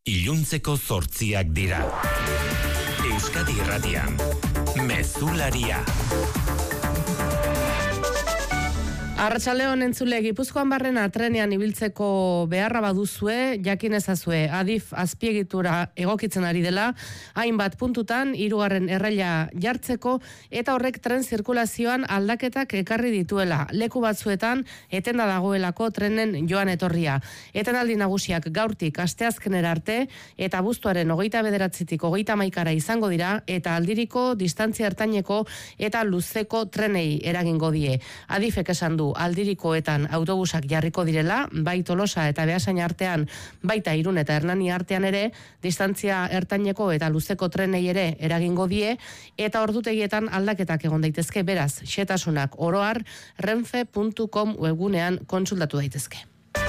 iluntzeko 8 dira. Euskadi Irratian, Mezularia. Arratsaldeon entzule, Gipuzkoan barrena trenean ibiltzeko beharra baduzue, jakin ezazue, Adif azpiegitura egokitzen ari dela, hainbat puntutan, 3. erraila jartzeko, eta horrek tren zirkulazioan aldaketak ekarri dituela. Leku batzuetan, etenda dagoelako trenen joan etorria. Etenaldi nagusiak gaurtik asteazkenera arte, eta abuztuaren 29-tik 31 izango dira, eta aldiriko, distantzia ertaineko, eta luzeko trenei eragingo die. Adifek esan du, aldirikoetan autobusak jarriko direla, bai Tolosa eta Beasain artean, baita Irun eta Hernani artean ere, distantzia ertaineko eta luzeko trenei ere eragingo die, eta ordutegietan aldaketak egon daitezke, beraz, xetasunak oroar, renfe.com webgunean kontsultatu daitezke.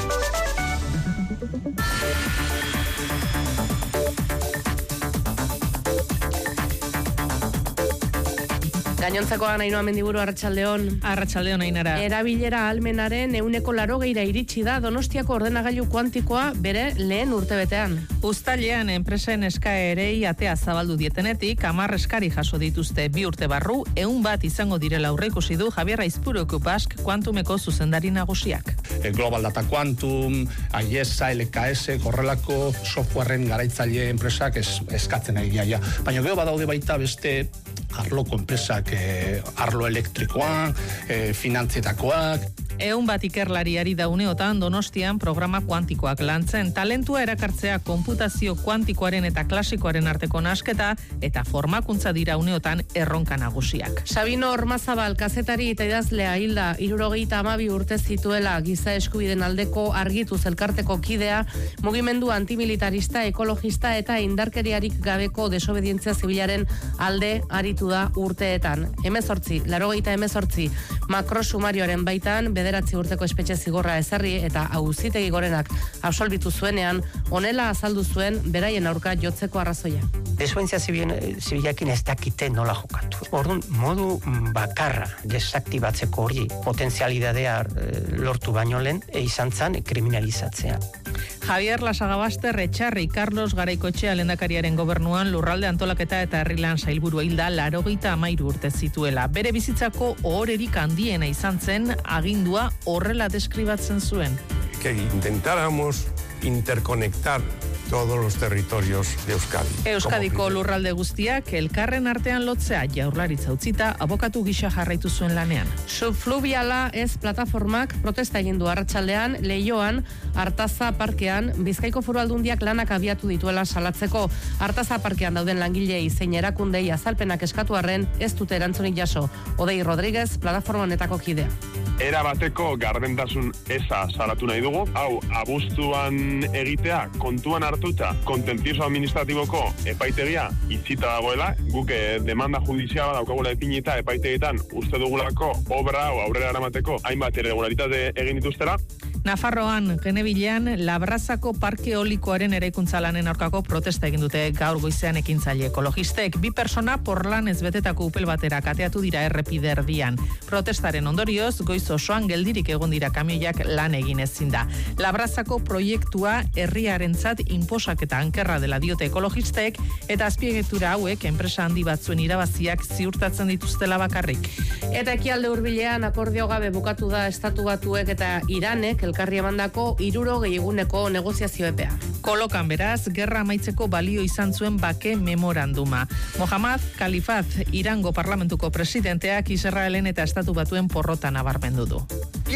Gainontzakoan Ainhoa Mendiburu, arratsaldeon. Arratsaldeon, Ainara. Erabilera ahalmenaren 180 iritsi da Donostiako ordenagailu kuantikoa bere lehen urtebetean. Uztailean enpresen eskaerei atea zabaldu dietenetik, 10 eskari jaso dituzte 2 urte barru, 100 bat izango direla aurreikusi du Javier Aizpuruk Basque Quantumeko zuzendari nagusiak. Global Data Quantum, IESA, LKS, korrelako softwareren garaitzaile enpresak eskatzen ari dira. Baina gero badaude baita beste arloko enpresak, arlo elektrikoak, finantzietakoak. 100 bat ikerlariari dauneotan Donostian programa kuantikoak lantzen, talentua erakartzea konputazio kuantikoaren eta klasikoaren arteko nasketa eta formakuntza dira uneotan erronka nagusiak. Sabino Ormazabal kazetari eta idazlea hilda 72 urte zituela giza eskubideen aldeko Argituz elkarteko kidea, mugimendu antimilitarista, ekologista eta indarkeriarik gabeko desobedientzia zibilaren alde aritu da urteetan. 88 makrosumarioaren baitan 9 urteko espetxe zigorra ezarri eta auzitegi gorenak absolbitu zuenean, honela azaldu zuen beraien aurka jotzeko arrazoia. Desobedientzia zibilakin ez dakite nola jokatu. Orduan, modu bakarra desaktibatzeko hori potentzialidadea lortu baino lehen izan zen kriminalizatzea. Javier Lasagabaster Etxarri Carlos Garaikoetxea lehendakariaren gobernuan lurralde antolaketa eta herrilan sailburu hilda 93 urte zituela. Bere bizitzako ohorerik handiena izan zen agindua horrela deskribatzen zuen. Que intentáramos interconectar todos los territorios de Euskadi. Euskadiko lurralde guztiak elkarren artean lotzea Jaurlaritza utzita abokatu gisa jarraitu zuen lanean. Subfluviala ez plataformak protesta egin du arratsaldean Leioan, Artaza parkean, Bizkaiko Foru Aldundiak lanak abiatu dituela salatzeko. Artaza parkean dauden langilei zein erakundei azalpenak eskatu arren ez dute erantzunik jaso. Odei Rodríguez, plataforma honetako kidea. Era bateko gardentasun eza salatu nahi dugu. Hau, abuztuan egitea kontuan hartuta kontentzioso administratiboko epaitegia itzita dagoela, guk demanda judiziala daukagula ipinita epaitegietan uste dugulako obra hau aurrera eramateko hainbat irregularitate egin dituztera. Nafarroan, Genebilean, Labrazako parke eolikoaren eraikuntza lanen aurkako protesta egin dute gaur goizean ekintzaile ekologistek. 2 persona porlan ez betetako upel batera kateatu dira errepide erdian. Protestaren ondorioz, goiz osoan geldirik egon dira kamioiak lan egin ezin da. Labrazako proiektua herriarentzat inposaketa ankerra dela diote ekologistek, eta azpiegitura hauek enpresa handi batzuen irabaziak ziurtatzen dituztela bakarrik. Eta ekialde hurbilean akordio gabe bukatu da Estatu Batuek eta Iranek elkarri emandako 60 eguneko negoziazio epea. Kolokan beraz, gerra amaitzeko balio izan zuen bake memoranduma. Mohammad Khalifat, Irango parlamentuko presidenteak Israelen eta Estatu Batuen porrota nabarmendu du.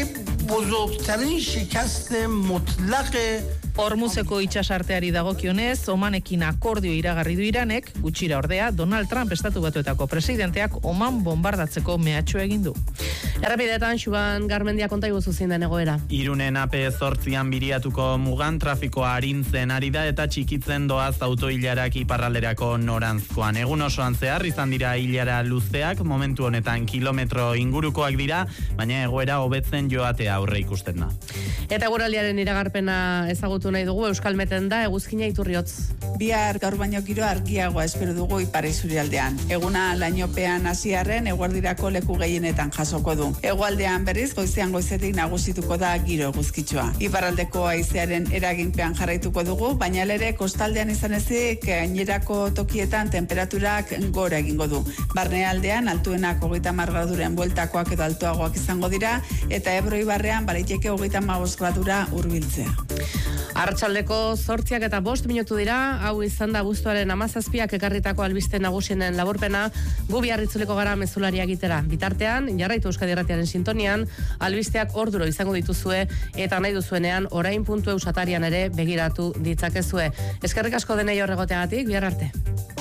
Hormuzeko itsasarteari dagokionez, Omanekin akordio iragarri du Iranek, gutxira ordea, Donald Trump Estatu Batuetako presidenteak Oman bombardatzeko mehatxu egin du. Errepidetan, Xuban Garmendia konta iguzu zein den egoera. Irunen AP8an biriatuko mugan trafikoa arintzen ari da eta txikitzen doaz autoilarak iparralderako norantzkoan. Egun osoan zehar izan dira ilara luzeak, momentu honetan kilometro ingurukoak dira, baina egoera hobetzen joatea aurre ikusten da. Eta eguraldiaren iragarpena ezagutu aipatu nahi dugu Euskalmeten da eguzkina Iturriotz. Bihar gaur baino giro argiagoa espero dugu ipar isurialdean. Eguna lainopean hasiarren eguerdirako leku gehienetan jasoko du. Hegoaldean berriz goizetik nagusituko da giro eguzkitsua. Iparraldeko haizearen eraginpean jarraituko dugu, baina ere kostaldean izan ezik gainerako tokietan temperaturak gora egingo du. Barnealdean altuenak 30 graduren bueltakoak edo altuagoak izango dira eta Ebro ibarrean baliteke 35 gradura hurbiltzea. Arratsaldeko 8 eta 5 minutu dira, hau izan da abuztuaren 17ak ekarritako albiste nagusienen laburpena, gu bihar itzuleko gara mezularia egitera. Bitartean, jarraitu Euskadi Irratiaren sintonian, albisteak orduro izango dituzue eta nahi duzuenean orain.eus atarian ere begiratu ditzakezue. Eskerrik asko denei horregoteagatik, bihar arte.